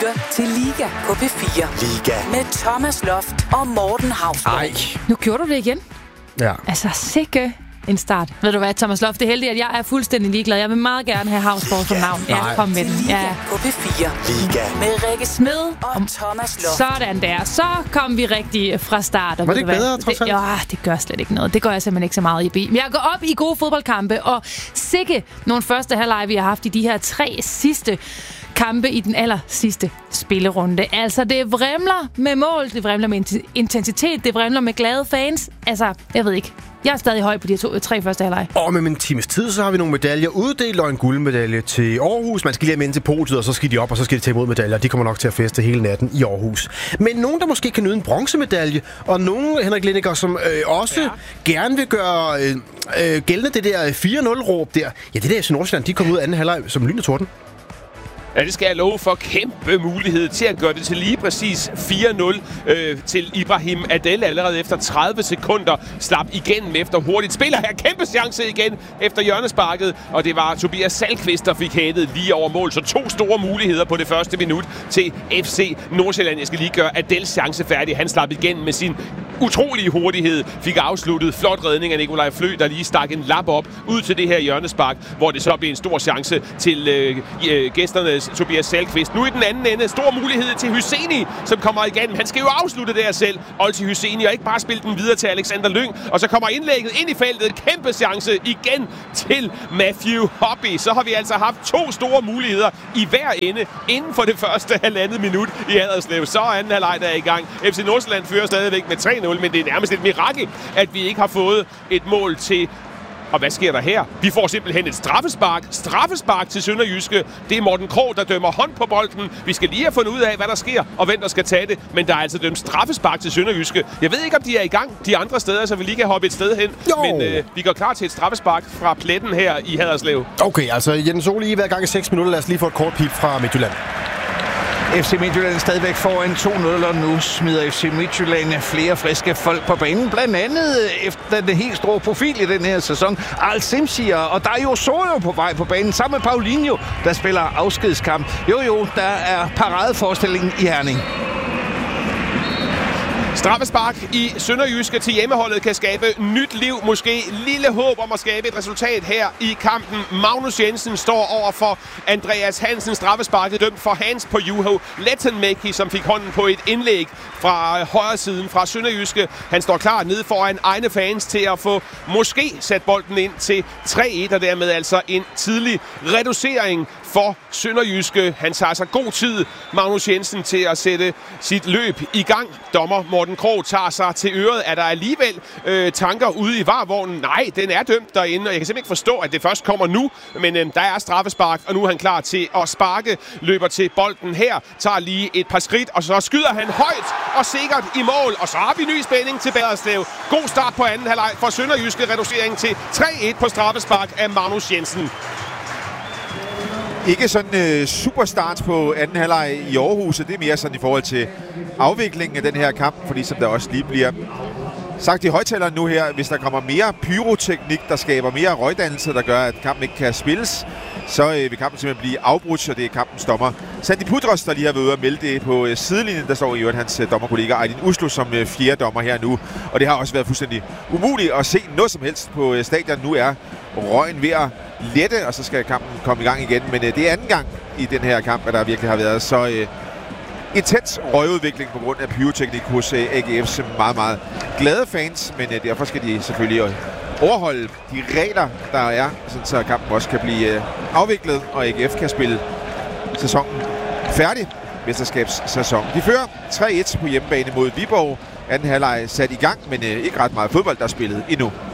lytter til Liga på P4. Liga. Med Thomas Loft og Morten Hausgaard. Ej. Nu gjorde du det igen. Ja. Altså, sikke en start. Ved du hvad, Thomas Loft, det er heldigt, at jeg er fuldstændig ligeglad. Jeg vil meget gerne have Hausgaard som navn. Ja, kom med den. Liga Ja. på P4. Liga. Med Rikke Smed og Thomas Loft. Sådan der. Så kom vi rigtig fra start. Og Var det ved ikke du hvad? bedre, trods alt? Ja, det gør slet ikke noget. Det går jeg simpelthen ikke så meget i. Men jeg går op i gode fodboldkampe, og sikke nogle første halvleg, vi har haft i de her 3 sidste kampe i den aller sidste spillerunde. Altså, det vrimler med mål, det vrimler med intensitet, det vrimler med glade fans. Altså, jeg ved ikke. Jeg er stadig høj på de 3 første halvleg. Og med en times tid, så har vi nogle medaljer uddelt, og en guldmedalje til Aarhus. Man skal lige have ind til podiet, og så skal de op, og så skal de tage imod medaljer. De kommer nok til at feste hele natten i Aarhus. Men nogen, der måske kan nyde en bronzemedalje, og nogen, Henrik Lindegaard, som også gerne vil gøre gældende det der 4-0-råb der. Ja, det der FC Nordsjælland, de kom ud af anden halvleg som lyn og torden. Ja, det skal jeg love for. Kæmpe mulighed til at gøre det til lige præcis 4-0 til Ibrahim Adel allerede efter 30 sekunder. Slap igennem efter hurtigt spil. Her kæmpe chance igen efter hjørnesparket. Og det var Tobias Salkvist, der fik hættet lige over mål. Så 2 store muligheder på det første minut til FC Nordsjælland. Jeg skal lige gøre Adels chance færdig. Han slap igennem med sin utrolige hurtighed. Fik afsluttet. Flot redning af Nikolaj Flø, der lige stak en lap op ud til det her hjørnespark, hvor det så blev en stor chance til gæsterne Tobias Salkvist. Nu i den anden ende, stor mulighed til Hyseni, som kommer igennem. Han skal jo afslutte det her selv, Olti Hyseni, og ikke bare spille den videre til Alexander Lyng. Og så kommer indlægget ind i feltet. Kæmpe chance igen til Matthew Hobby. Så har vi altså haft 2 store muligheder i hver ende inden for det første halvandet minut i Haderslev. Så er anden halvleg der er i gang. FC Nordsjælland fører stadigvæk med 3-0, men det er nærmest et mirakel, at vi ikke har fået et mål til. Og hvad sker der her? Vi får simpelthen et straffespark. Straffespark til Sønderjyske. Det er Morten Krogh, der dømmer hånd på bolden. Vi skal lige have fundet ud af, hvad der sker, og hvem der skal tage det. Men der er altså dømt straffespark til Sønderjyske. Jeg ved ikke, om de er i gang de andre steder, så vi lige kan hoppe et sted hen. Jo. Men vi går klar til et straffespark fra pletten her i Haderslev. Okay, altså Jens Ole i hver gang i 6 minutter. Lad os lige få et kort pip fra Midtjylland. FC Midtjylland er stadigvæk foran 2-0, og nu smider FC Midtjylland flere friske folk på banen. Blandt andet efter den helt store profil i den her sæson, Al Simsier, og der er jo Sojo på vej på banen, sammen med Paulinho, der spiller afskedskamp. Jo, der er paradeforestillingen i Herning. Straffespark i Sønderjyske til hjemmeholdet kan skabe nyt liv. Måske lille håb om at skabe et resultat her i kampen. Magnus Jensen står over for Andreas Hansen. Straffesparket dømt for hands på Juho Lettenmäki, som fik hånden på et indlæg fra højre siden fra Sønderjyske. Han står klar nede foran egne fans til at få måske sat bolden ind til 3-1, og dermed altså en tidlig reducering for Sønderjyske. Han tager sig god tid, Magnus Jensen, til at sætte sit løb i gang. Dommer Morten Krogh tager sig til øret. Er der alligevel tanker ude i varvognen? Nej, den er dømt derinde, og jeg kan simpelthen ikke forstå, at det først kommer nu. Men der er straffespark, og nu er han klar til at sparke. Løber til bolden her, tager lige et par skridt, og så skyder han højt og sikkert i mål. Og så har vi ny spænding til Haderslev. God start på anden halvleg for Sønderjyske. Reducering til 3-1 på straffespark af Magnus Jensen. Ikke sådan superstart på anden halvleg i Aarhus, det er mere sådan i forhold til afviklingen af den her kamp, fordi som der også lige bliver sagt i højtaleren nu her, hvis der kommer mere pyroteknik, der skaber mere røgdannelse, der gør, at kampen ikke kan spilles, så vil kampen simpelthen blive afbrudt, og det er kampens dommer Sandy Pudros, der lige har været ude og melde det på sidelinjen. Der står i øvrigt hans dommerkollega Aydin Uslu som 4. dommer her nu, og det har også været fuldstændig umuligt at se noget som helst på stadion. Nu er røgen ved at lette, og så skal kampen komme i gang igen, men det er anden gang i den her kamp, at der virkelig har været så intens røgudvikling på grund af pyroteknik hos AGF's meget, meget glade fans, men derfor skal de selvfølgelig overholde de regler, der er, så kampen også kan blive afviklet, og AGF kan spille sæsonen færdig, mesterskabssæson. De fører 3-1 på hjemmebane mod Viborg. Anden halvleg sat i gang, men ikke ret meget fodbold, der er spillet endnu.